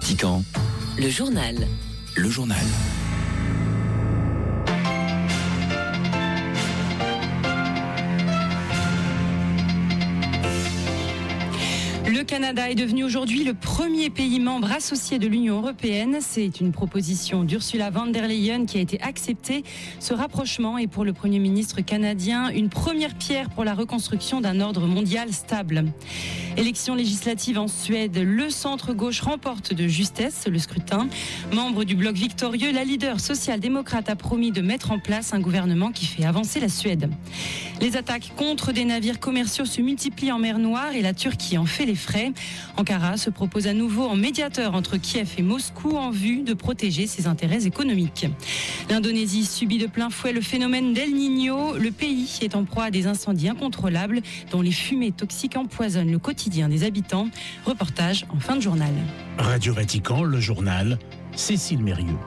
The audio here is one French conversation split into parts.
Vatican, le journal. Le journal. Le Canada est devenu aujourd'hui le premier pays membre associé de l'Union européenne. C'est une proposition d'Ursula von der Leyen qui a été acceptée. Ce rapprochement est pour le Premier ministre canadien une première pierre pour la reconstruction d'un ordre mondial stable. Élection législative en Suède, le centre-gauche remporte de justesse le scrutin. Membre du bloc victorieux, la leader social-démocrate a promis de mettre en place un gouvernement qui fait avancer la Suède. Les attaques contre des navires commerciaux se multiplient en mer Noire et la Turquie en fait les frais. Ankara se propose à nouveau en médiateur entre Kiev et Moscou en vue de protéger ses intérêts économiques. L'Indonésie subit de plein fouet le phénomène d'El Niño. Le pays est en proie à des incendies incontrôlables dont les fumées toxiques empoisonnent le quotidien des habitants. Reportage en fin de journal. Radio Vatican, le journal, Cécile Mérieux.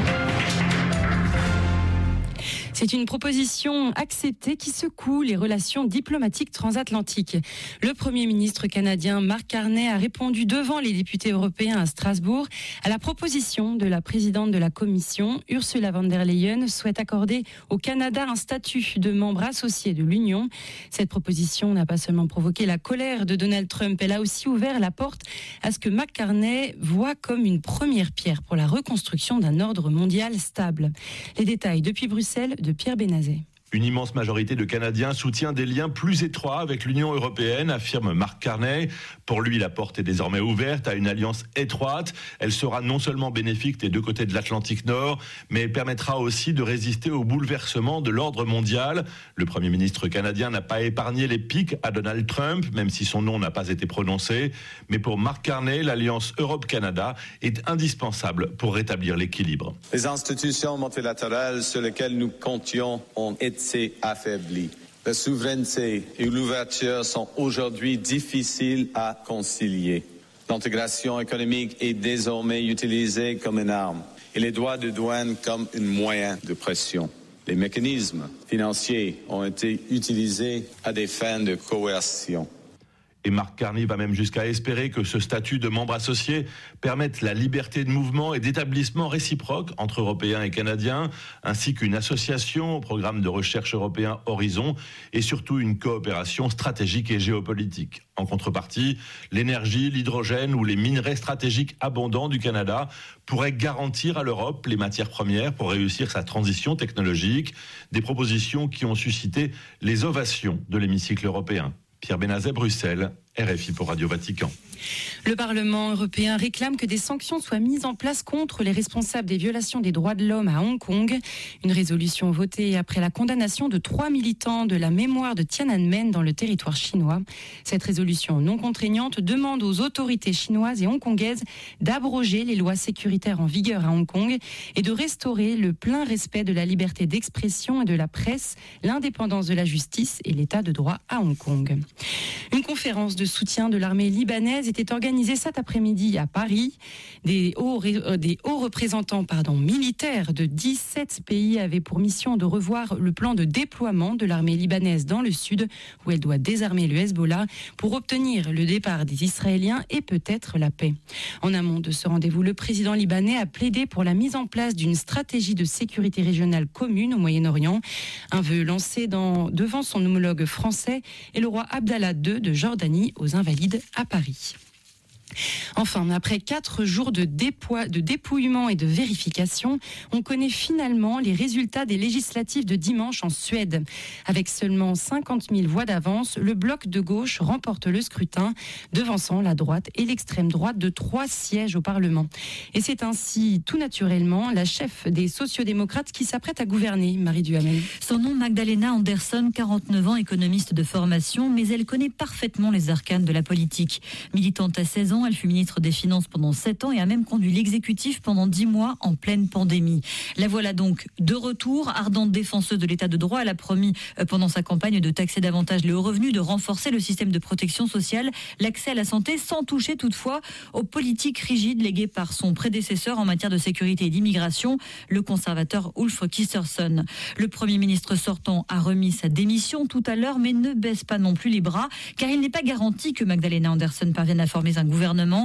C'est une proposition acceptée qui secoue les relations diplomatiques transatlantiques. Le Premier ministre canadien Mark Carney a répondu devant les députés européens à Strasbourg à la proposition de la présidente de la Commission, Ursula von der Leyen, souhaite accorder au Canada un statut de membre associé de l'Union. Cette proposition n'a pas seulement provoqué la colère de Donald Trump, elle a aussi ouvert la porte à ce que Mark Carney voit comme une première pierre pour la reconstruction d'un ordre mondial stable. Les détails depuis Bruxelles de Pierre Benazet. Une immense majorité de Canadiens soutient des liens plus étroits avec l'Union européenne, affirme Mark Carney. Pour lui, la porte est désormais ouverte à une alliance étroite. Elle sera non seulement bénéfique des deux côtés de l'Atlantique Nord, mais elle permettra aussi de résister au bouleversement de l'ordre mondial. Le Premier ministre canadien n'a pas épargné les piques à Donald Trump, même si son nom n'a pas été prononcé. Mais pour Mark Carney, l'alliance Europe-Canada est indispensable pour rétablir l'équilibre. Les institutions multilatérales sur lesquelles nous comptions ont été affaibli. La souveraineté et l'ouverture sont aujourd'hui difficiles à concilier. L'intégration économique est désormais utilisée comme une arme et les droits de douane comme un moyen de pression. Les mécanismes financiers ont été utilisés à des fins de coercition. Et Mark Carney va même jusqu'à espérer que ce statut de membre associé permette la liberté de mouvement et d'établissement réciproque entre Européens et Canadiens, ainsi qu'une association au programme de recherche européen Horizon et surtout une coopération stratégique et géopolitique. En contrepartie, l'énergie, l'hydrogène ou les minerais stratégiques abondants du Canada pourraient garantir à l'Europe les matières premières pour réussir sa transition technologique, des propositions qui ont suscité les ovations de l'hémicycle européen. Pierre Benazet, Bruxelles, RFI pour Radio Vatican. Le Parlement européen réclame que des sanctions soient mises en place contre les responsables des violations des droits de l'homme à Hong Kong. Une résolution votée après la condamnation de 3 militants de la mémoire de Tiananmen dans le territoire chinois. Cette résolution non contraignante demande aux autorités chinoises et hongkongaises d'abroger les lois sécuritaires en vigueur à Hong Kong et de restaurer le plein respect de la liberté d'expression et de la presse, l'indépendance de la justice et l'état de droit à Hong Kong. Une conférence de soutien de l'armée libanaise était organisée cet après-midi à Paris. Des hauts représentants militaires de 17 pays avaient pour mission de revoir le plan de déploiement de l'armée libanaise dans le sud, où elle doit désarmer le Hezbollah pour obtenir le départ des Israéliens et peut-être la paix. En amont de ce rendez-vous, le président libanais a plaidé pour la mise en place d'une stratégie de sécurité régionale commune au Moyen-Orient, un vœu lancé devant son homologue français et le roi Abdallah II de Jordanie aux Invalides à Paris. Enfin, après 4 jours de dépouillement et de vérification, on connaît finalement les résultats des législatives de dimanche en Suède. Avec seulement 50 000 voix d'avance, le bloc de gauche remporte le scrutin, devançant la droite et l'extrême droite de 3 sièges au Parlement. Et c'est ainsi, tout naturellement, la chef des sociodémocrates qui s'apprête à gouverner, Marie Duhamel. Son nom, Magdalena Andersson, 49 ans, économiste de formation, mais elle connaît parfaitement les arcanes de la politique. Militante à 16 ans, elle fut ministre des Finances pendant 7 ans et a même conduit l'exécutif pendant 10 mois en pleine pandémie. La voilà donc de retour, ardente défenseuse de l'état de droit. Elle a promis pendant sa campagne de taxer davantage les hauts revenus, de renforcer le système de protection sociale, l'accès à la santé, sans toucher toutefois aux politiques rigides léguées par son prédécesseur en matière de sécurité et d'immigration, le conservateur Ulf Kristersson. Le Premier ministre sortant a remis sa démission tout à l'heure, mais ne baisse pas non plus les bras, car il n'est pas garanti que Magdalena Andersson parvienne à former un gouvernement.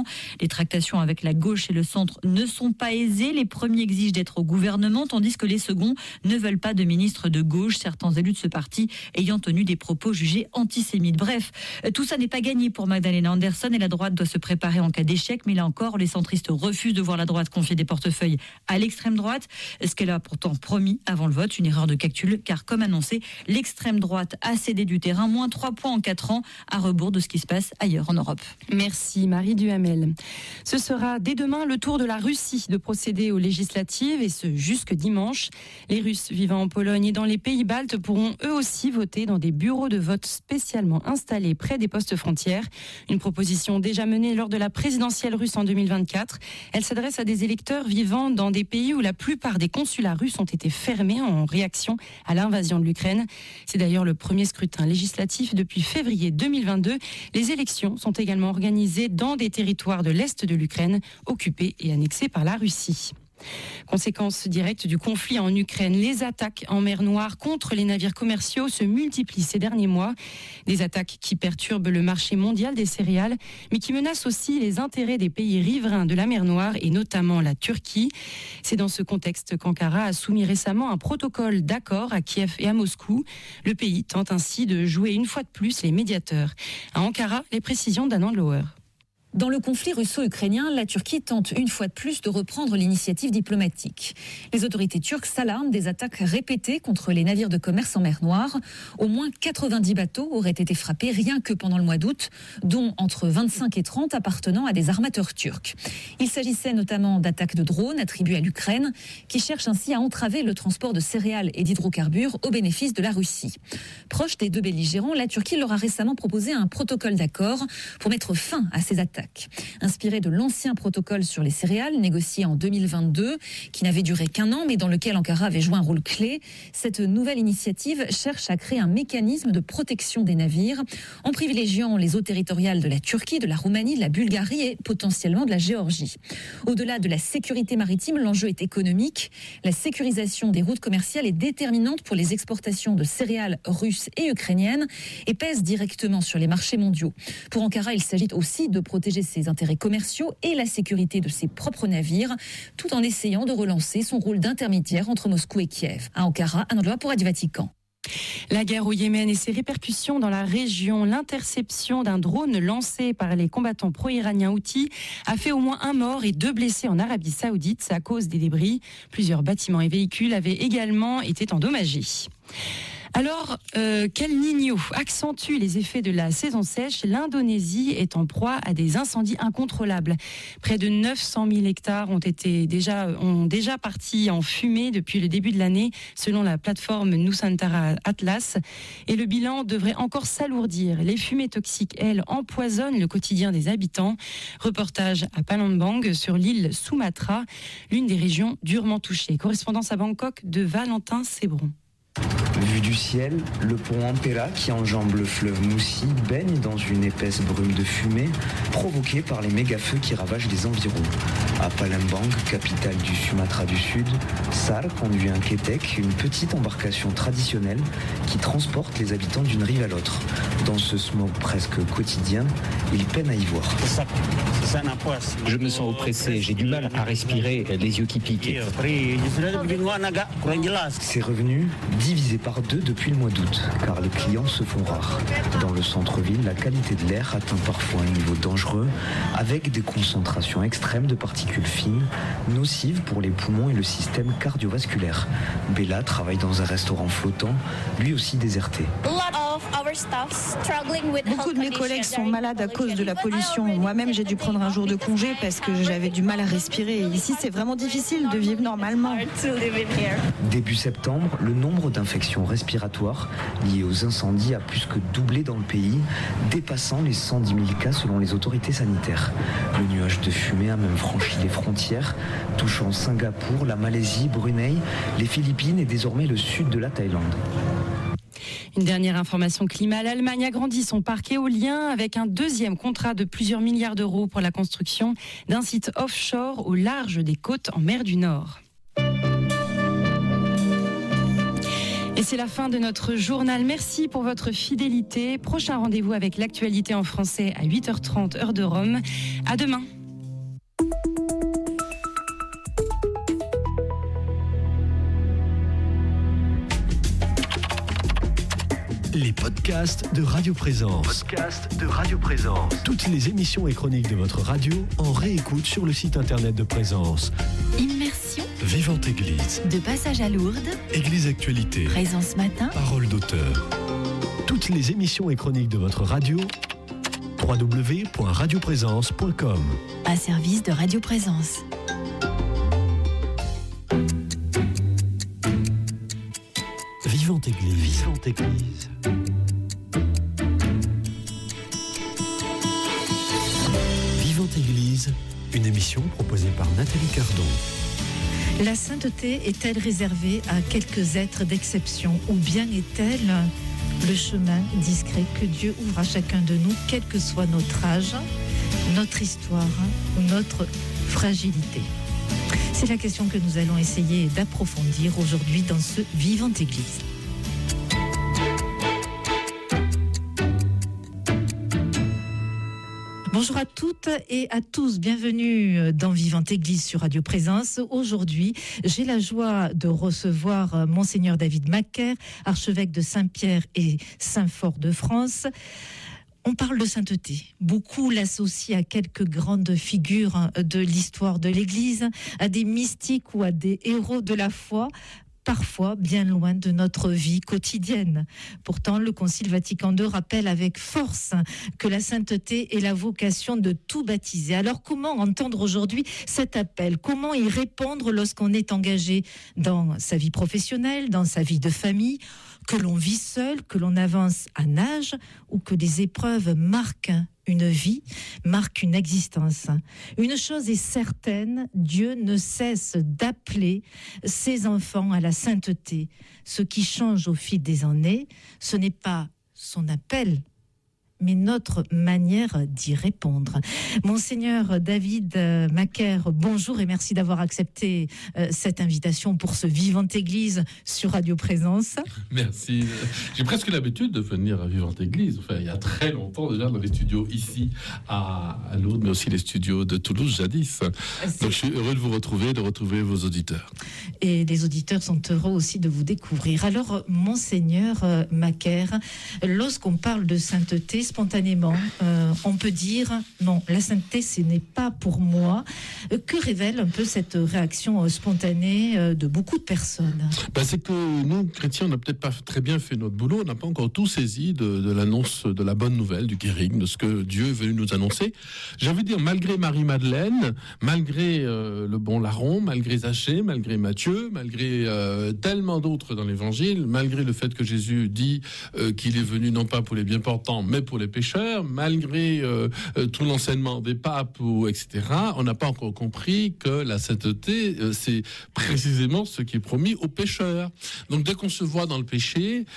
Les tractations avec la gauche et le centre ne sont pas aisées. Les premiers exigent d'être au gouvernement, tandis que les seconds ne veulent pas de ministre de gauche, certains élus de ce parti ayant tenu des propos jugés antisémites. Bref, tout ça n'est pas gagné pour Magdalena Andersson et la droite doit se préparer en cas d'échec. Mais là encore, les centristes refusent de voir la droite confier des portefeuilles à l'extrême droite, ce qu'elle a pourtant promis avant le vote. Une erreur de calcul, car comme annoncé, l'extrême droite a cédé du terrain, moins 3 points en 4 ans, à rebours de ce qui se passe ailleurs en Europe. Merci Marie Duhamel. Ce sera dès demain le tour de la Russie de procéder aux législatives, et ce jusque dimanche. Les Russes vivant en Pologne et dans les pays baltes pourront eux aussi voter dans des bureaux de vote spécialement installés près des postes frontières. Une proposition déjà menée lors de la présidentielle russe en 2024. Elle s'adresse à des électeurs vivant dans des pays où la plupart des consulats russes ont été fermés en réaction à l'invasion de l'Ukraine. C'est d'ailleurs le premier scrutin législatif depuis février 2022. Les élections sont également organisées dans des territoires de l'Est de l'Ukraine, occupés et annexés par la Russie. Conséquence directe du conflit en Ukraine, les attaques en mer Noire contre les navires commerciaux se multiplient ces derniers mois. Des attaques qui perturbent le marché mondial des céréales, mais qui menacent aussi les intérêts des pays riverains de la mer Noire et notamment la Turquie. C'est dans ce contexte qu'Ankara a soumis récemment un protocole d'accord à Kiev et à Moscou. Le pays tente ainsi de jouer une fois de plus les médiateurs. À Ankara, les précisions d'Anand Lauer. Dans le conflit russo-ukrainien, la Turquie tente une fois de plus de reprendre l'initiative diplomatique. Les autorités turques s'alarment des attaques répétées contre les navires de commerce en mer Noire. Au moins 90 bateaux auraient été frappés rien que pendant le mois d'août, dont entre 25 et 30 appartenant à des armateurs turcs. Il s'agissait notamment d'attaques de drones attribuées à l'Ukraine, qui cherchent ainsi à entraver le transport de céréales et d'hydrocarbures au bénéfice de la Russie. Proche des deux belligérants, la Turquie leur a récemment proposé un protocole d'accord pour mettre fin à ces attaques. Inspiré de l'ancien protocole sur les céréales négocié en 2022, qui n'avait duré qu'1 an mais dans lequel Ankara avait joué un rôle clé, cette nouvelle initiative cherche à créer un mécanisme de protection des navires en privilégiant les eaux territoriales de la Turquie, de la Roumanie, de la Bulgarie et potentiellement de la Géorgie. Au-delà de la sécurité maritime, l'enjeu est économique. La sécurisation des routes commerciales est déterminante pour les exportations de céréales russes et ukrainiennes et pèse directement sur les marchés mondiaux. Pour Ankara, il s'agit aussi de protéger ses intérêts commerciaux et la sécurité de ses propres navires, tout en essayant de relancer son rôle d'intermédiaire entre Moscou et Kiev. À Ankara, un endroit pour Radio Vatican. La guerre au Yémen et ses répercussions dans la région. L'interception d'un drone lancé par les combattants pro-iraniens Houthis a fait au moins 1 mort et 2 blessés en Arabie Saoudite à cause des débris. Plusieurs bâtiments et véhicules avaient également été endommagés. Alors, quel Niño accentue les effets de la saison sèche. L'Indonésie est en proie à des incendies incontrôlables. Près de 900 000 hectares ont déjà parti en fumée depuis le début de l'année, selon la plateforme Nusantara Atlas. Et le bilan devrait encore s'alourdir. Les fumées toxiques, elles, empoisonnent le quotidien des habitants. Reportage à Palembang, sur l'île Sumatra, l'une des régions durement touchées. Correspondance à Bangkok de Valentin Sébron. Vue du ciel, le pont Ampera qui enjambe le fleuve Moussi baigne dans une épaisse brume de fumée provoquée par les méga-feux qui ravagent les environs. À Palembang, capitale du Sumatra du Sud, Sar conduit un ketek, une petite embarcation traditionnelle qui transporte les habitants d'une rive à l'autre. Dans ce smog presque quotidien, il peine à y voir. Je me sens oppressé, j'ai du mal à respirer, les yeux qui piquent. Ces revenus divisés par 2 depuis le mois d'août, car les clients se font rares. Dans le centre-ville, la qualité de l'air atteint parfois un niveau dangereux, avec des concentrations extrêmes de particules fines, nocives pour les poumons et le système cardiovasculaire. Bella travaille dans un restaurant flottant, lui aussi déserté. Beaucoup de mes collègues sont malades à cause de la pollution. Moi-même, j'ai dû prendre un jour de congé parce que j'avais du mal à respirer. Ici, c'est vraiment difficile de vivre normalement. Début septembre, le nombre d'infections respiratoires liées aux incendies a plus que doublé dans le pays, dépassant les 110 000 cas selon les autorités sanitaires. Le nuage de fumée a même franchi les frontières, touchant Singapour, la Malaisie, Brunei, les Philippines et désormais le sud de la Thaïlande. Une dernière information climat, l'Allemagne agrandit son parc éolien avec un 2e contrat de plusieurs milliards d'euros pour la construction d'un site offshore au large des côtes en mer du Nord. Et c'est la fin de notre journal. Merci pour votre fidélité. Prochain rendez-vous avec l'actualité en français à 8h30 heure de Rome. À demain. Les podcasts de Radio Présence. Toutes les émissions et chroniques de votre radio en réécoute sur le site internet de Présence. Immersion. Vivante Église. De passage à Lourdes. Église Actualité. Présence matin. Parole d'auteur. Toutes les émissions et chroniques de votre radio. www.radioprésence.com. Un service de Radio Présence. Vivante Église. Vivante Église, une émission proposée par Nathalie Cardon. La sainteté est-elle réservée à quelques êtres d'exception ou bien est-elle le chemin discret que Dieu ouvre à chacun de nous, quel que soit notre âge, notre histoire ou notre fragilité? C'est la question que nous allons essayer d'approfondir aujourd'hui dans ce Vivante Église. Bonjour à toutes et à tous, bienvenue dans Vivante Église sur Radio Présence. Aujourd'hui, j'ai la joie de recevoir Monseigneur David Macaire, archevêque de Saint-Pierre et Saint-Fort de France. On parle de sainteté. Beaucoup l'associent à quelques grandes figures de l'histoire de l'Église, à des mystiques ou à des héros de la foi, parfois bien loin de notre vie quotidienne. Pourtant, le Concile Vatican II rappelle avec force que la sainteté est la vocation de tout baptisé. Alors, comment entendre aujourd'hui cet appel? Comment y répondre lorsqu'on est engagé dans sa vie professionnelle, dans sa vie de famille, que l'on vit seul, que l'on avance en âge ou que des épreuves marquent une vie, marquent une existence? Une chose est certaine, Dieu ne cesse d'appeler ses enfants à la sainteté. Ce qui change au fil des années, ce n'est pas son appel, mais notre manière d'y répondre. Monseigneur David Macaire, bonjour et merci d'avoir accepté cette invitation pour ce Vivante Église sur Radio Présence. Merci. J'ai presque l'habitude de venir à Vivante Église. Enfin, il y a très longtemps déjà dans les studios ici à Lourdes, mais aussi les studios de Toulouse jadis. Donc je suis heureux de vous retrouver, de retrouver vos auditeurs. Et les auditeurs sont heureux aussi de vous découvrir. Alors, Monseigneur Macaire, lorsqu'on parle de sainteté, spontanément, on peut dire non, la sainteté, ce n'est pas pour moi. Que révèle un peu cette réaction spontanée de beaucoup de personnes? C'est que nous, chrétiens, on n'a peut-être pas très bien fait notre boulot. On n'a pas encore tout saisi de l'annonce de la bonne nouvelle, du guérim, de ce que Dieu est venu nous annoncer. J'ai envie de dire, malgré Marie-Madeleine, malgré le bon larron, malgré Zachée, malgré Matthieu, malgré tellement d'autres dans l'Évangile, malgré le fait que Jésus dit qu'il est venu non pas pour les bien portants, mais pour les pécheurs, malgré tout l'enseignement des papes, etc., on n'a pas encore compris que la sainteté, c'est précisément ce qui est promis aux pécheurs. Donc dès qu'on se voit dans le péché,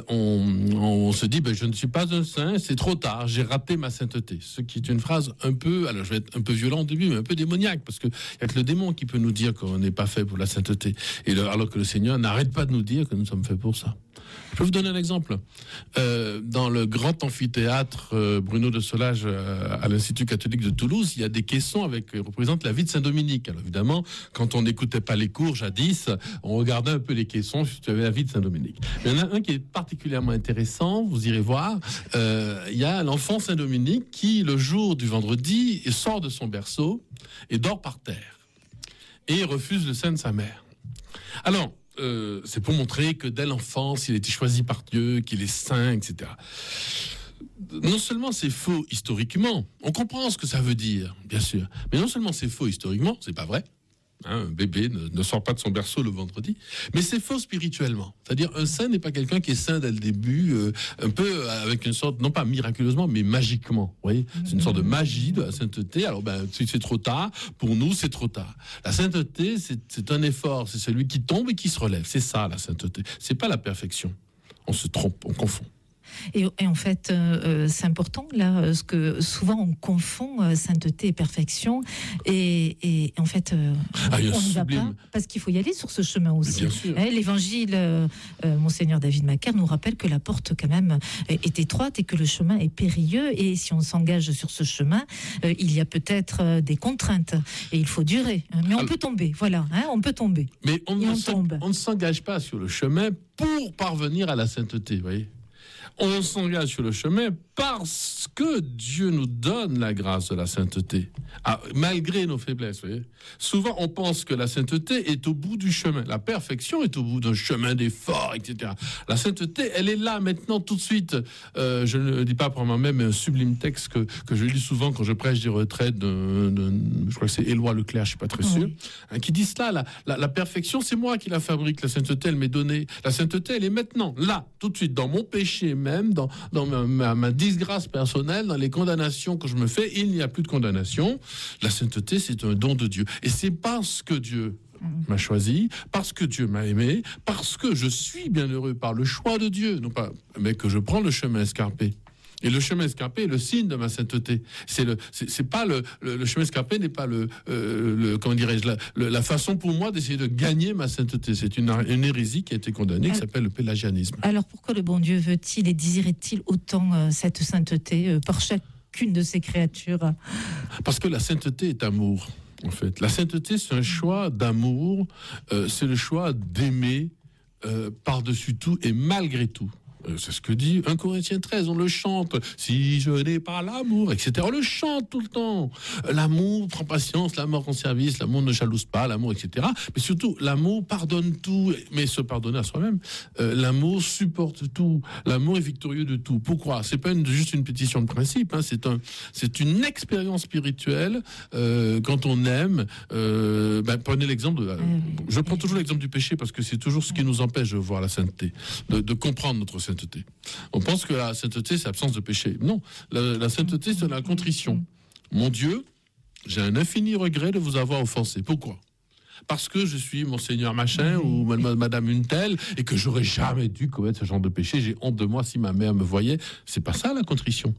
on se dit, je ne suis pas un saint, c'est trop tard, j'ai raté ma sainteté. Ce qui est une phrase un peu, alors je vais être un peu violent au début, mais un peu démoniaque, parce qu'il n'y a que le démon qui peut nous dire qu'on n'est pas fait pour la sainteté, alors que le Seigneur n'arrête pas de nous dire que nous sommes faits pour ça. Je vais vous donner un exemple. Dans le grand amphithéâtre Bruno de Solage à l'Institut catholique de Toulouse, il y a des caissons qui représentent la vie de Saint-Dominique. Alors évidemment, quand on n'écoutait pas les cours jadis, on regardait un peu les caissons si tu avais la vie de Saint-Dominique. Mais il y en a un qui est particulièrement intéressant, vous irez voir. Il y a l'enfant Saint-Dominique qui, le jour du vendredi, sort de son berceau et dort par terre. Et refuse le sein de sa mère. Alors, c'est pour montrer que dès l'enfance, il a été choisi par Dieu, qu'il est saint, etc. Non seulement c'est faux historiquement, on comprend ce que ça veut dire, bien sûr, mais non seulement c'est faux historiquement, c'est pas vrai. Un bébé ne sort pas de son berceau le vendredi, mais c'est faux spirituellement. C'est-à-dire, un saint n'est pas quelqu'un qui est saint dès le début, un peu avec une sorte, non pas miraculeusement, mais magiquement. Vous voyez, c'est une sorte de magie de la sainteté. Alors, si c'est trop tard, pour nous, c'est trop tard. La sainteté, c'est un effort, c'est celui qui tombe et qui se relève. C'est ça, la sainteté. C'est pas la perfection. On se trompe, on confond. Et en fait, c'est important là, parce que souvent on confond sainteté et perfection, et en fait, on n'y va pas parce qu'il faut y aller sur ce chemin aussi. L'Évangile, Monseigneur David Macaire nous rappelle que la porte quand même est étroite et que le chemin est périlleux, et si on s'engage sur ce chemin, il y a peut-être des contraintes et il faut durer. Mais on peut tomber, voilà, on peut tomber. Mais on ne s'engage pas sur le chemin pour parvenir à la sainteté, vous voyez. On s'engage sur le chemin parce que Dieu nous donne la grâce de la sainteté, malgré nos faiblesses. Vous voyez. Souvent, on pense que la sainteté est au bout du chemin. La perfection est au bout d'un chemin d'effort, etc. La sainteté, elle est là maintenant, tout de suite. Je ne le dis pas pour moi-même, mais un sublime texte que je lis souvent quand je prêche des retraites je crois que c'est Éloi Leclerc, je ne suis pas très sûr, qui dit cela, la perfection, c'est moi qui la fabrique. La sainteté, elle m'est donnée. La sainteté, elle est maintenant, là, tout de suite, dans mon péché même, dans ma disgrâce personnelle, dans les condamnations que je me fais, il n'y a plus de condamnation. La sainteté, c'est un don de Dieu. Et c'est parce que Dieu m'a choisi, parce que Dieu m'a aimé, parce que je suis bienheureux par le choix de Dieu, non pas, mais que je prends le chemin escarpé. Et le chemin escarpé est le signe de ma sainteté. C'est pas le chemin escarpé n'est pas comment dirais-je, la façon pour moi d'essayer de gagner ma sainteté. C'est une hérésie qui a été condamnée, qui s'appelle le pélagianisme. Alors pourquoi le bon Dieu veut-il et désirait-il autant cette sainteté pour chacune de ses créatures? Parce que la sainteté est amour, en fait. La sainteté, c'est un choix d'amour, c'est le choix d'aimer par-dessus tout et malgré tout. C'est ce que dit 1 Corinthiens 13, on le chante. Si je n'ai pas l'amour, etc. On le chante tout le temps. L'amour prend patience, l'amour rend service, l'amour ne jalouse pas, l'amour, etc. Mais surtout, l'amour pardonne tout, mais se pardonner à soi-même. L'amour supporte tout. L'amour est victorieux de tout. Pourquoi ? C'est pas juste une pétition de principe. Hein. C'est une expérience spirituelle. Quand on aime, prenez l'exemple. Je prends toujours l'exemple du péché parce que c'est toujours ce qui nous empêche de voir la sainteté, de comprendre notre sainteté. On pense que la sainteté, c'est l'absence de péché. Non, la sainteté, c'est la contrition. Mon Dieu, j'ai un infini regret de vous avoir offensé. Pourquoi ? Parce que je suis Monseigneur machin ou Madame une telle et que j'aurais jamais dû commettre ce genre de péché. J'ai honte de moi si ma mère me voyait. C'est pas ça la contrition.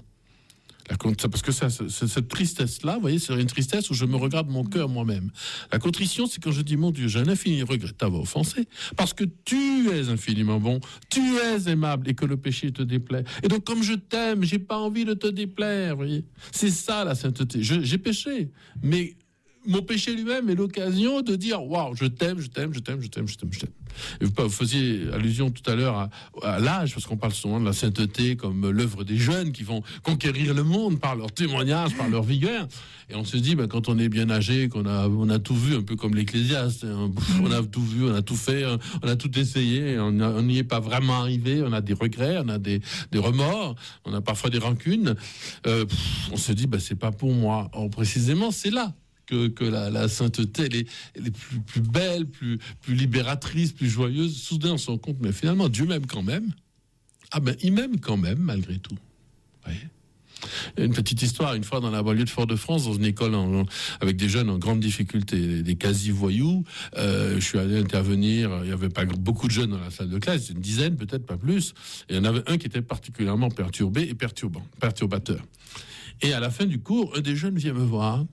Parce que cette tristesse-là, vous voyez, c'est une tristesse où je me regarde mon cœur moi-même. La contrition, c'est quand je dis, mon Dieu, j'ai un infini regret de t'avoir offensé, parce que tu es infiniment bon, tu es aimable, et que le péché te déplaît. Et donc, comme je t'aime, j'ai pas envie de te déplaire, vous voyez. C'est ça, la sainteté. J'ai péché, mais mon péché lui-même est l'occasion de dire, waouh, je t'aime. Et vous faisiez allusion tout à l'heure à l'âge, parce qu'on parle souvent de la sainteté comme l'œuvre des jeunes qui vont conquérir le monde par leur témoignage, par leur vigueur. Et on se dit, quand on est bien âgé, qu'on a tout vu, un peu comme l'Ecclésiaste, on a tout vu, on a tout fait, on a tout essayé, on n'y est pas vraiment arrivé, on a des regrets, on a des remords, on a parfois des rancunes. On se dit, c'est pas pour moi. Or, précisément, c'est là que la sainteté, elle est plus belle, plus libératrice, plus joyeuse. Soudain, on se rend compte, mais finalement, Dieu m'aime quand même. Il m'aime quand même, malgré tout. Vous voyez ? Une petite histoire, une fois dans la banlieue de Fort-de-France, dans une école avec des jeunes en grande difficulté, des quasi-voyous, je suis allé intervenir, il n'y avait pas beaucoup de jeunes dans la salle de classe, une dizaine, peut-être pas plus, et il y en avait un qui était particulièrement perturbé et perturbateur. Et à la fin du cours, un des jeunes vient me voir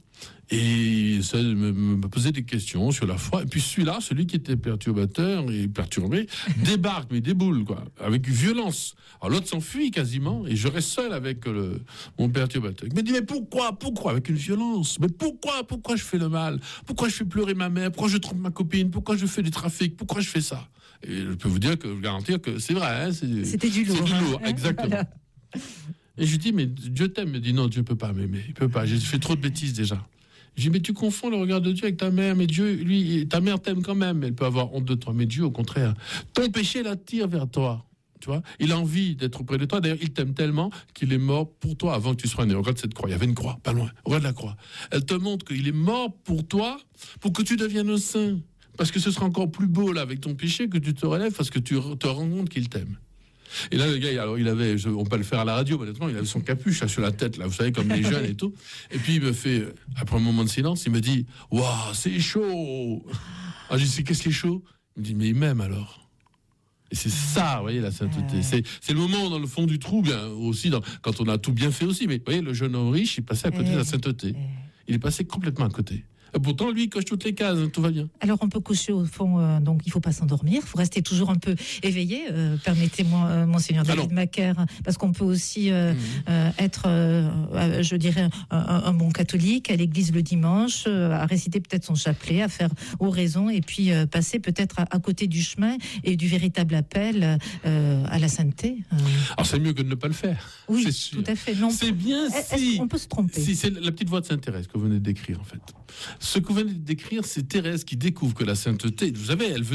et ça me posait des questions sur la foi. Et puis celui qui était perturbateur et perturbé, débarque, mais déboule, avec violence. Alors l'autre s'enfuit quasiment, et je reste seul avec mon perturbateur. Il me dit, mais pourquoi, avec une violence ? Mais pourquoi je fais le mal ? Pourquoi je fais pleurer ma mère ? Pourquoi je trompe ma copine ? Pourquoi je fais du trafic ? Pourquoi je fais ça ? Et je peux vous garantir que c'est vrai. Hein, c'était du lourd. C'est du lourd, exactement. Voilà. Et je lui dis, mais Dieu t'aime. Il me dit, non, Dieu ne peut pas m'aimer. Il peut pas. J'ai fait trop de bêtises déjà. Je dis, mais tu confonds le regard de Dieu avec ta mère. Mais Dieu, lui, ta mère t'aime quand même. Elle peut avoir honte de toi. Mais Dieu, au contraire, ton péché l'attire vers toi. Tu vois, il a envie d'être auprès de toi. D'ailleurs, il t'aime tellement qu'il est mort pour toi avant que tu sois né. Regarde cette croix. Il y avait une croix, pas loin. Regarde la croix. Elle te montre qu'il est mort pour toi, pour que tu deviennes saint. Parce que ce sera encore plus beau, là, avec ton péché, que tu te relèves, parce que tu te rends compte qu'il t'aime. Et là, le gars, alors, on peut le faire à la radio, honnêtement, il avait son capuche là, sur la tête, là, vous savez, comme les jeunes et tout. Et puis, il me fait, après un moment de silence, il me dit, waouh, c'est chaud. Alors, je dis, qu'est-ce qui est chaud ? Il me dit, mais il m'aime alors. Et c'est ça, vous voyez, la sainteté. C'est le moment dans le fond du trou, bien aussi, quand on a tout bien fait aussi. Mais vous voyez, le jeune homme riche, il passait à côté de la sainteté. Il est passé complètement à côté. Et pourtant, lui, il coche toutes les cases, tout va bien. Alors, on peut coucher au fond, donc il ne faut pas s'endormir, il faut rester toujours un peu éveillé. Permettez-moi, Monseigneur David Macaire, parce qu'on peut aussi être, je dirais, un bon catholique, à l'église le dimanche, à réciter peut-être son chapelet, à faire oraison, et puis passer peut-être à côté du chemin et du véritable appel à la sainteté. Alors, c'est mieux que de ne pas le faire. Oui, c'est sûr. Tout à fait. Non, c'est bien si... On peut se tromper. Si, c'est la petite voix de Sainte Thérèse que vous venez de décrire, en fait. Ce que vous venez de décrire, c'est Thérèse qui découvre que la sainteté, vous savez, elle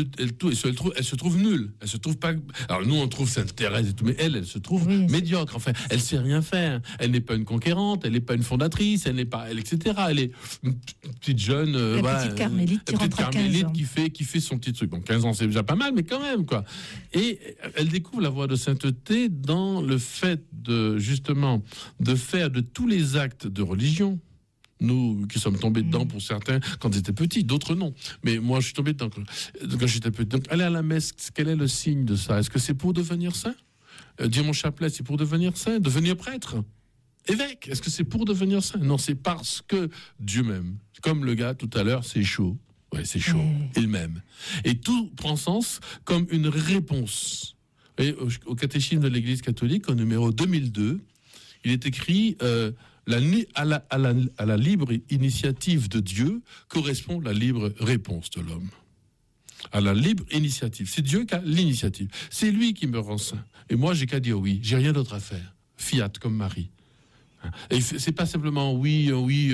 se trouve nulle. Elle se trouve pas. Alors nous, on trouve Sainte Thérèse et tout, mais elle se trouve médiocre. Enfin, elle sait rien faire. Elle n'est pas une conquérante, elle n'est pas une fondatrice, etc. Elle est une petite jeune, petite carmélite qui rentre à 15 ans. qui fait son petit truc. Donc 15 ans, c'est déjà pas mal, mais quand même, quoi. Et elle découvre la voie de sainteté dans le fait de faire de tous les actes de religion. Nous qui sommes tombés dedans pour certains quand ils étaient petits, d'autres non. Mais moi, je suis tombé dedans quand j'étais petit. Donc, aller à la messe, quel est le signe de ça? Est-ce que c'est pour devenir saint? Dire mon chapelet, c'est pour devenir saint? Devenir prêtre? Évêque? Est-ce que c'est pour devenir saint? Non, c'est parce que Dieu m'aime. Comme le gars tout à l'heure, c'est chaud. Ouais, c'est chaud. Il m'aime. Et tout prend sens comme une réponse. Et au catéchisme de l'Église catholique, au numéro 2002, il est écrit... à la libre initiative de Dieu correspond la libre réponse de l'homme. À la libre initiative. C'est Dieu qui a l'initiative. C'est lui qui me rend saint. Et moi, j'ai qu'à dire oui. J'ai rien d'autre à faire. Fiat, comme Marie. Et c'est pas simplement oui,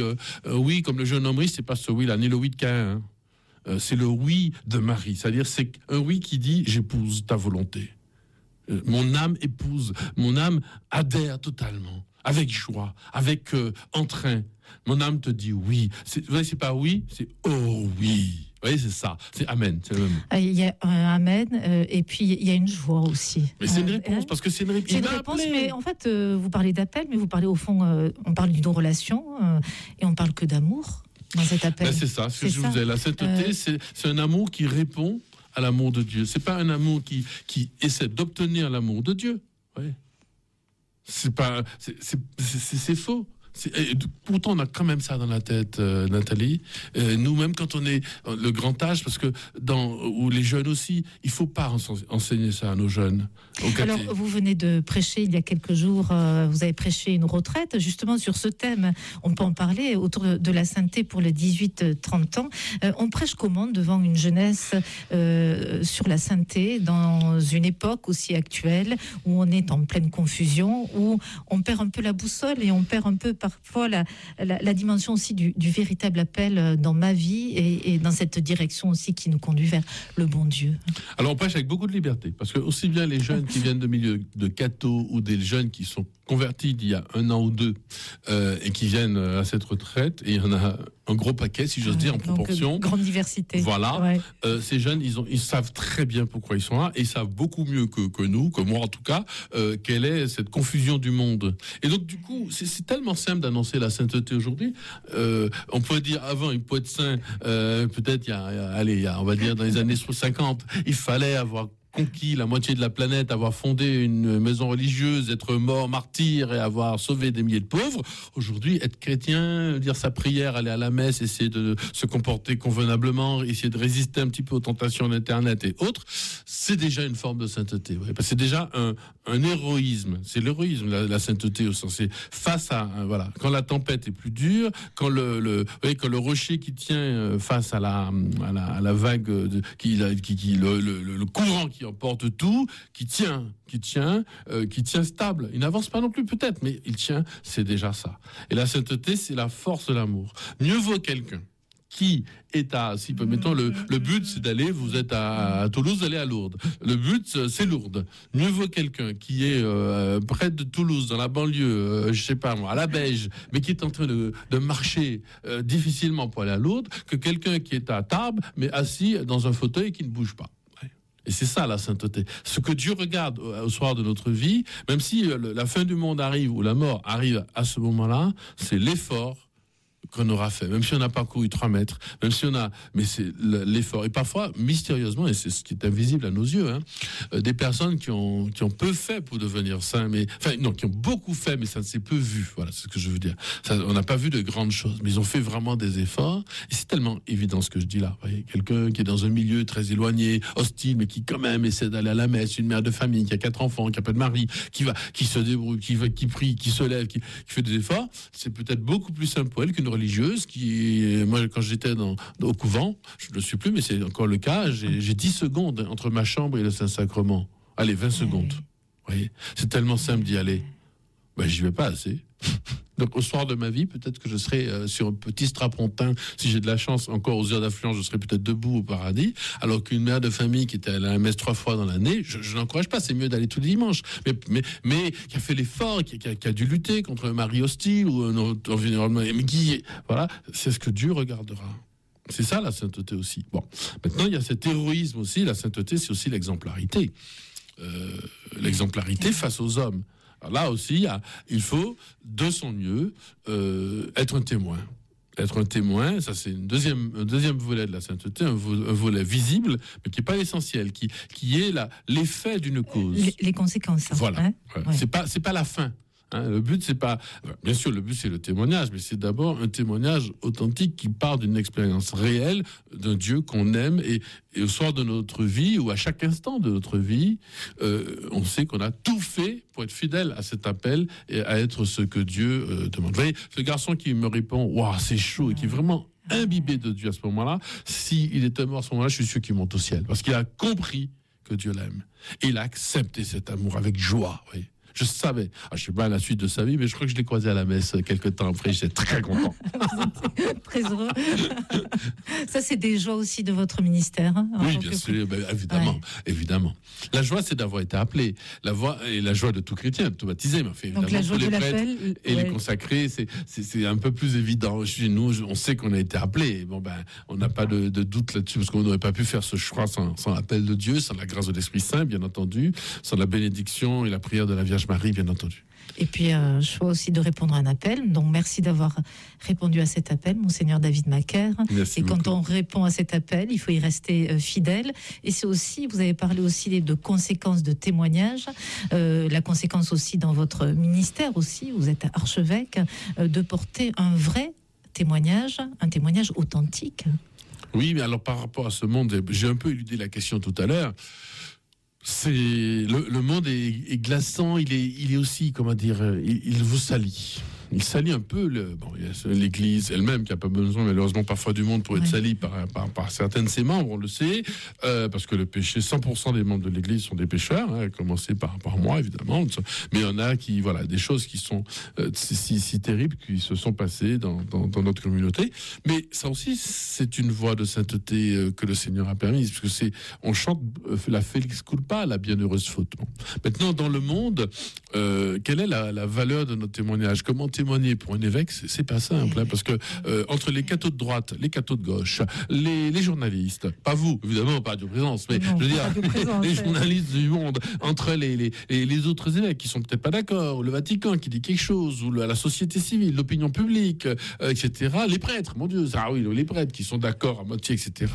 comme le jeune homme riche, c'est pas ce oui-là, ni le oui de Caïn. C'est le oui de Marie. C'est-à-dire, c'est un oui qui dit « j'épouse ta volonté ». Mon âme épouse, mon âme adhère totalement. Avec joie, avec entrain. Mon âme te dit oui. C'est pas oui, c'est oh oui. Vous voyez, c'est ça. C'est amen. C'est le même. Il y a un amen et puis il y a une joie aussi. Mais c'est une réponse, parce que c'est une réponse. C'est une réponse, mais en fait, vous parlez d'appel, mais vous parlez au fond, on parle d'une relation et on parle que d'amour dans cet appel. Ben c'est ça, ce que je vous disais. La sainteté, c'est un amour qui répond à l'amour de Dieu. C'est pas un amour qui essaie d'obtenir l'amour de Dieu. Ouais. C'est faux. Pourtant, on a quand même ça dans la tête, Nathalie. Nous-mêmes, quand on est le grand âge, parce que ou les jeunes aussi, il faut pas enseigner ça à nos jeunes. Alors, vous venez de prêcher il y a quelques jours, vous avez prêché une retraite justement sur ce thème. On peut en parler autour de la sainteté pour les 18-30 ans. On prêche comment devant une jeunesse sur la sainteté dans une époque aussi actuelle où on est en pleine confusion, où on perd un peu la boussole et on perd un peu parfois la dimension aussi du véritable appel dans ma vie et dans cette direction aussi qui nous conduit vers le bon Dieu. Alors on prêche avec beaucoup de liberté, parce que aussi bien les jeunes qui viennent de milieux de catho ou des jeunes qui sont convertis d'il y a 1 an ou 2 et qui viennent à cette retraite, et il y en a un gros paquet, si j'ose dire, en proportion. Grande diversité. Voilà. Ouais. Ces jeunes, ils savent très bien pourquoi ils sont là, et ils savent beaucoup mieux que nous, que moi en tout cas, quelle est cette confusion du monde. Et donc du coup, c'est tellement simple d'annoncer la sainteté aujourd'hui. On pourrait dire avant, il peut être saint, peut-être il y a, on va dire dans les années 50, il fallait avoir conquis la moitié de la planète, avoir fondé une maison religieuse, être mort martyr et avoir sauvé des milliers de pauvres. Aujourd'hui, être chrétien, dire sa prière, aller à la messe, essayer de se comporter convenablement, essayer de résister un petit peu aux tentations d'Internet et autres, c'est déjà une forme de sainteté. Ouais. Parce que c'est déjà un héroïsme. C'est l'héroïsme, la sainteté au sens. C'est face à, voilà, quand la tempête est plus dure, quand le rocher qui tient face à la vague, le courant qui emporte tout, qui tient stable. Il n'avance pas non plus peut-être, mais il tient, c'est déjà ça. Et la sainteté, c'est la force de l'amour. Mieux vaut quelqu'un qui est mettons le but c'est d'aller, vous êtes à Toulouse, d'aller à Lourdes. Le but c'est Lourdes. Mieux vaut quelqu'un qui est près de Toulouse, dans la banlieue, je sais pas moi, à la Beige, mais qui est en train de marcher difficilement pour aller à Lourdes, que quelqu'un qui est à Tarbes, mais assis dans un fauteuil et qui ne bouge pas. Et c'est ça la sainteté. Ce que Dieu regarde au soir de notre vie, même si la fin du monde arrive ou la mort arrive à ce moment-là, c'est l'effort qu'on aura fait, même si on n'a pas couru 3 mètres, même si on a, mais c'est l'effort. Et parfois, mystérieusement, et c'est ce qui est invisible à nos yeux, des personnes qui ont peu fait pour devenir saints, qui ont beaucoup fait, mais ça ne s'est peu vu. Voilà, c'est ce que je veux dire. On n'a pas vu de grandes choses, mais ils ont fait vraiment des efforts. Et c'est tellement évident ce que je dis là. Vous voyez, quelqu'un qui est dans un milieu très éloigné, hostile, mais qui quand même essaie d'aller à la messe, une mère de famille qui a 4 enfants, qui n'a pas de mari, qui se débrouille, qui prie, qui se lève, qui fait des efforts. C'est peut-être beaucoup plus simple pour elle qu'une religieuse moi, quand j'étais au couvent, je ne le suis plus, mais c'est encore le cas, j'ai 10 secondes entre ma chambre et le Saint-Sacrement. Allez, 20 secondes. Vous voyez, c'est tellement simple d'y aller. J'y vais pas assez. Donc au soir de ma vie, peut-être que je serai sur un petit strapontin, si j'ai de la chance, encore aux heures d'affluence, je serai peut-être debout au paradis, alors qu'une mère de famille qui était à la messe 3 fois dans l'année, je n'encourage pas, c'est mieux d'aller tous les dimanches, mais qui a fait l'effort, qui a dû lutter contre un mari hostile ou un environnement, mais voilà, c'est ce que Dieu regardera. C'est ça la sainteté aussi. Bon, maintenant il y a cet héroïsme aussi, la sainteté c'est aussi l'exemplarité. L'exemplarité face aux hommes. Alors là aussi, il faut, de son mieux, être un témoin. Être un témoin, ça c'est un deuxième volet de la sainteté, un volet visible, mais qui n'est pas essentiel, qui est l'effet d'une cause. Les conséquences. Voilà. Ouais. C'est pas la fin. Le but, c'est pas... Bien sûr, le but, c'est le témoignage, mais c'est d'abord un témoignage authentique qui part d'une expérience réelle d'un Dieu qu'on aime et au soir de notre vie, ou à chaque instant de notre vie, on sait qu'on a tout fait pour être fidèle à cet appel et à être ce que Dieu demande. Vous voyez, ce garçon qui me répond « Waouh, c'est chaud » et qui est vraiment imbibé de Dieu à ce moment-là, s'il était mort à ce moment-là, je suis sûr qu'il monte au ciel. Parce qu'il a compris que Dieu l'aime. Et il a accepté cet amour avec joie, vous voyez. Je savais, je ne sais pas la suite de sa vie, mais je crois que je l'ai croisé à la messe quelques temps après, j'étais très content. Très heureux. Ça, c'est des joies aussi de votre ministère. Oui, bien sûr, évidemment. La joie, c'est d'avoir été appelé. La joie de tout chrétien, de tout baptisé. Mais évidemment, donc la joie pour les de prêtres l'appel et les consacrés, c'est un peu plus évident. Chez nous, on sait qu'on a été appelé. On n'a pas de doute là-dessus, parce qu'on n'aurait pas pu faire ce choix sans l'appel de Dieu, sans la grâce de l'Esprit Saint, bien entendu, sans la bénédiction et la prière de la Vierge Marie, bien entendu. Et puis, choix aussi de répondre à un appel. Donc, merci d'avoir répondu à cet appel, Monseigneur David Macaire. Merci et beaucoup. quand on répond à cet appel, il faut y rester fidèle. Et c'est aussi, vous avez parlé aussi de conséquences de témoignage. La conséquence aussi dans votre ministère aussi, vous êtes archevêque, de porter un vrai témoignage, un témoignage authentique. Oui, mais alors par rapport à ce monde, j'ai un peu éludé la question tout à l'heure. Le monde est glaçant, il est aussi, comment dire, il vous salit. Il salit un peu l'Église elle-même, qui n'a pas besoin malheureusement parfois du monde pour être salie par certains de ses membres, on le sait, parce que le péché, 100% des membres de l'Église sont des pécheurs, à commencer par moi évidemment, mais il y en a qui, des choses qui sont si terribles, qui se sont passées dans notre communauté, mais ça aussi c'est une voie de sainteté que le Seigneur a permise, parce que on chante la Felix culpa, la bienheureuse faute. Maintenant dans le monde, quelle est la valeur de notre témoignage? Comment témoigner pour un évêque, c'est pas simple, parce que entre les cathos de droite, les cathos de gauche, les journalistes, pas vous, évidemment, pas Radio Présence, mais je veux dire, les journalistes du monde, entre les autres évêques qui sont peut-être pas d'accord, le Vatican qui dit quelque chose, ou la société civile, l'opinion publique, etc., les prêtres, mon Dieu, les prêtres qui sont d'accord à moitié, etc.,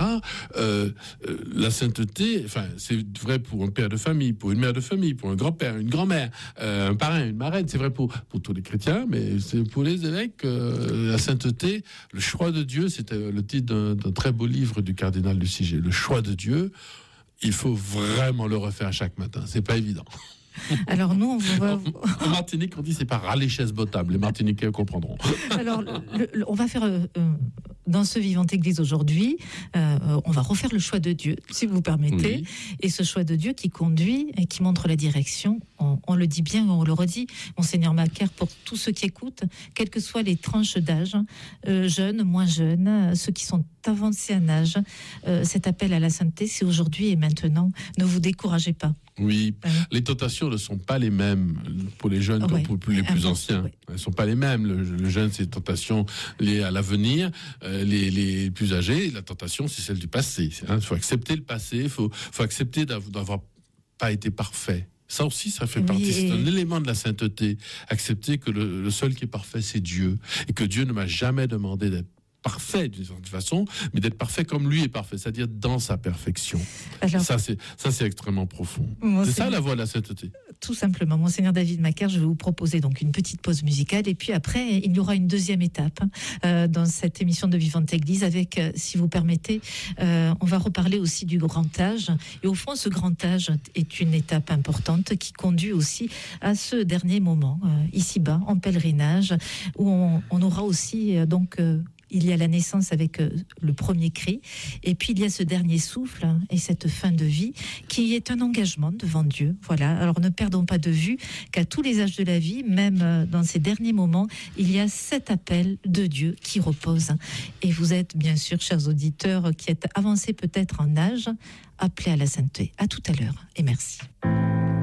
la sainteté, c'est vrai pour un père de famille, pour une mère de famille, pour un grand-père, une grand-mère, un parrain, une marraine, c'est vrai pour tous les chrétiens, mais c'est pour les évêques, la sainteté, le choix de Dieu, c'était le titre d'un très beau livre du cardinal Luciger. Le choix de Dieu, il faut vraiment le refaire chaque matin, c'est pas évident. Alors nous, en Martinique, on dit c'est pas râler chaise bottable. Les Martiniquais comprendront. Alors, on va faire dans ce Vivante Église aujourd'hui, on va refaire le choix de Dieu, si vous permettez. Oui. Et ce choix de Dieu qui conduit et qui montre la direction. On le dit bien, on le redit, Monseigneur Macaire, pour tous ceux qui écoutent, quelles que soient les tranches d'âge, jeunes, moins jeunes, ceux qui sont avancés en âge, cet appel à la sainteté, c'est aujourd'hui et maintenant. Ne vous découragez pas. Oui, les tentations ne sont pas les mêmes pour les jeunes comme pour les plus anciens. Elles ne sont pas les mêmes. Le jeune, c'est des tentations liées à l'avenir. Les plus âgés, la tentation, c'est celle du passé. Il faut accepter le passé, il faut accepter d'avoir pas été parfait. Ça aussi, ça fait partie, c'est un élément de la sainteté. Accepter que le seul qui est parfait, c'est Dieu. Et que Dieu ne m'a jamais demandé d'être parfait d'une certaine façon, mais d'être parfait comme lui est parfait, c'est-à-dire dans sa perfection. Alors, ça, c'est extrêmement profond. C'est ça la voie de la sainteté. Tout simplement. Monseigneur David Macaire, je vais vous proposer donc une petite pause musicale et puis après, il y aura une deuxième étape dans cette émission de Vivante Église avec, si vous permettez, on va reparler aussi du grand âge. Et au fond, ce grand âge est une étape importante qui conduit aussi à ce dernier moment, ici-bas, en pèlerinage, où on aura aussi donc... il y a la naissance avec le premier cri, et puis il y a ce dernier souffle et cette fin de vie qui est un engagement devant Dieu. Voilà. Alors ne perdons pas de vue qu'à tous les âges de la vie, même dans ces derniers moments, il y a cet appel de Dieu qui repose. Et vous êtes bien sûr, chers auditeurs, qui êtes avancés peut-être en âge, appelés à la sainteté. À tout à l'heure et merci.